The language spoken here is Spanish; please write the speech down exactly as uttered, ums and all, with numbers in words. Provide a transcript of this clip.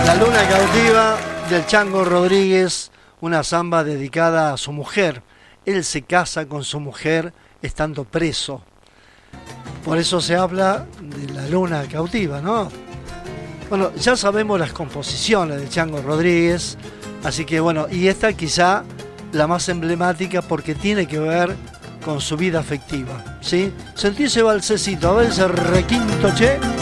La luna cautiva del Chango Rodríguez, una samba dedicada a su mujer. Él se casa con su mujer estando preso. Por eso se habla de la luna cautiva, ¿no? Bueno, ya sabemos las composiciones del Chango Rodríguez, así que bueno, y esta quizá la más emblemática porque tiene que ver con su vida afectiva, ¿sí? Sentí ese balsecito, a ver ese requinto, che.